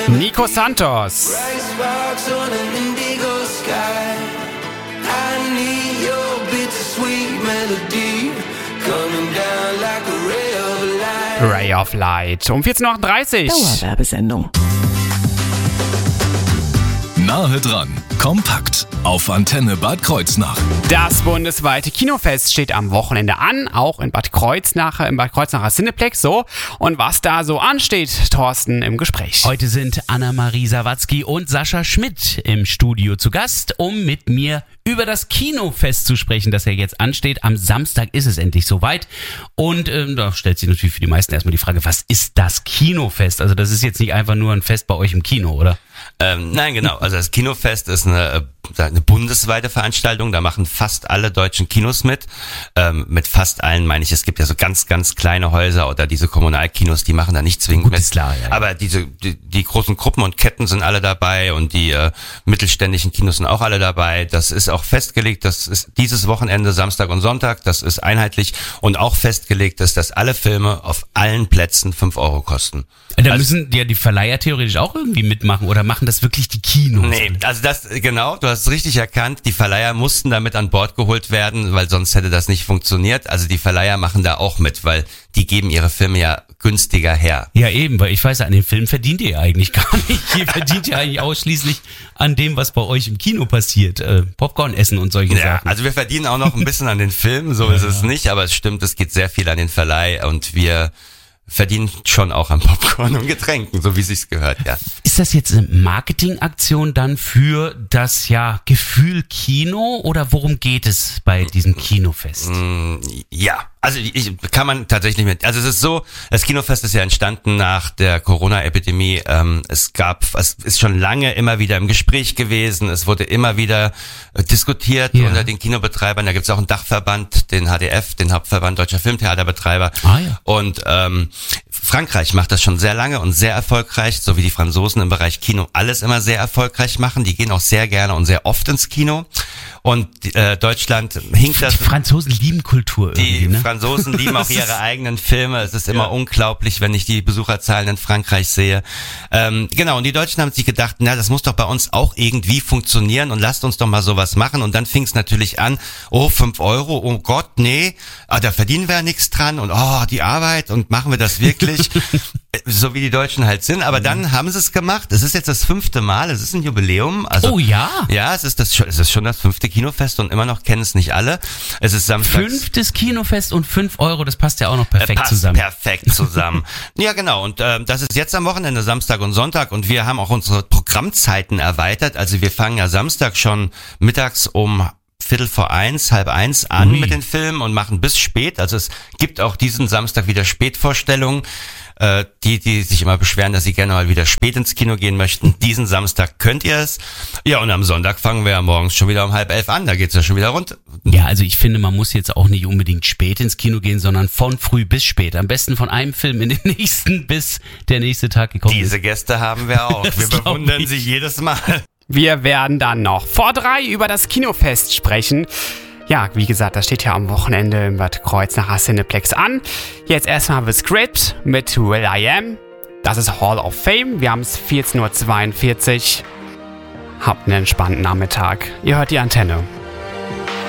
Nico Santos. Ray of Light. Um 14.38 Uhr. Dauerwerbesendung. Nahe dran, kompakt auf Antenne Bad Kreuznach. Das bundesweite Kinofest steht am Wochenende an, auch in Bad Kreuznach, im Bad Kreuznacher Cineplex. So, und was da so ansteht, Thorsten im Gespräch. Heute sind Anna-Marie Sawatzki und Sascha Schmidt im Studio zu Gast, um mit mir über das Kinofest zu sprechen, das ja jetzt ansteht. Am Samstag ist es endlich soweit. Und da stellt sich natürlich für die meisten erstmal die Frage, was ist das Kinofest? Also das ist jetzt nicht einfach nur ein Fest bei euch im Kino, oder? Nein, genau. Also das Kinofest ist eine bundesweite Veranstaltung. Da machen fast alle deutschen Kinos mit. Mit fast allen meine ich, es gibt ja so ganz, ganz kleine Häuser oder diese Kommunalkinos, die machen da nicht zwingend Gut, mit. ist klar, ja. Aber die großen Gruppen und Ketten sind alle dabei und die mittelständischen Kinos sind auch alle dabei. Das ist auch festgelegt, das ist dieses Wochenende, Samstag und Sonntag, das ist einheitlich und auch festgelegt ist, dass alle Filme auf allen Plätzen 5 Euro kosten. Da müssen ja die Verleiher theoretisch auch irgendwie mitmachen oder machen das wirklich die Kinos? Nee, also genau, du hast es richtig erkannt, die Verleiher mussten damit an Bord geholt werden, weil sonst hätte das nicht funktioniert. Also die Verleiher machen da auch mit, weil die geben ihre Filme ja günstiger her. Ja eben, weil ich weiß ja, an den Filmen verdient ihr ja eigentlich gar nicht. Ihr verdient ja eigentlich ausschließlich an dem, was bei euch im Kino passiert. Popcorn essen und solche Sachen. Also wir verdienen auch noch ein bisschen an den Filmen, so ist es nicht, aber es stimmt, es geht sehr viel an den Verleih und wir verdienen schon auch an Popcorn und Getränken, so wie es sich gehört, ja. Ist das jetzt eine Marketingaktion dann für das Gefühl Kino oder worum geht es bei diesem Kinofest? Ja, also kann man tatsächlich mit. Also es ist so, das Kinofest ist ja entstanden nach der Corona-Epidemie. Es ist schon lange immer wieder im Gespräch gewesen. Es wurde immer wieder diskutiert unter den Kinobetreibern. Da gibt es auch einen Dachverband, den HDF, den Hauptverband Deutscher Filmtheaterbetreiber. Und Frankreich macht das schon sehr lange und sehr erfolgreich, so wie die Franzosen im Bereich Kino alles immer sehr erfolgreich machen. Die gehen auch sehr gerne und sehr oft ins Kino. Und Deutschland hinkt das. Die Franzosen lieben Kultur irgendwie, ne? Die Franzosen lieben auch ihre eigenen Filme. Es ist immer unglaublich, wenn ich die Besucherzahlen in Frankreich sehe. Genau, und die Deutschen haben sich gedacht, das muss doch bei uns auch irgendwie funktionieren und lasst uns doch mal sowas machen. Und dann fing es natürlich an, 5 Euro, oh Gott, nee, da verdienen wir ja nichts dran und die Arbeit und machen wir das wirklich? So wie die Deutschen halt sind, aber dann haben sie es gemacht. Es ist jetzt das 5. Mal, es ist ein Jubiläum. Also, oh ja? Ja, es ist schon das 5. Kinofest und immer noch kennen es nicht alle. Es ist Samstag. 5. Kinofest und 5 Euro, das passt ja auch noch perfekt passt zusammen. Perfekt zusammen. Ja, genau. Und das ist jetzt am Wochenende, Samstag und Sonntag. Und wir haben auch unsere Programmzeiten erweitert. Also wir fangen ja Samstag schon mittags um 12:45, 12:30 an mit den Filmen und machen bis spät. Also es gibt auch diesen Samstag wieder Spätvorstellungen. Die sich immer beschweren, dass sie gerne mal wieder spät ins Kino gehen möchten. Diesen Samstag könnt ihr es. Ja, und am Sonntag fangen wir ja morgens schon wieder um 10:30 an. Da geht's ja schon wieder runter. Ja, also ich finde, man muss jetzt auch nicht unbedingt spät ins Kino gehen, sondern von früh bis spät. Am besten von einem Film in den nächsten, bis der nächste Tag gekommen ist. Diese Gäste haben wir auch. Wir bewundern sie jedes Mal. Wir werden dann noch vor 3 über das Kinofest sprechen. Ja, wie gesagt, das steht ja am Wochenende im Bad Kreuznacher Cineplex an. Jetzt erstmal The Script mit Will I Am. Das ist Hall of Fame. Wir haben es 14:42 Uhr. Habt einen entspannten Nachmittag. Ihr hört die Antenne.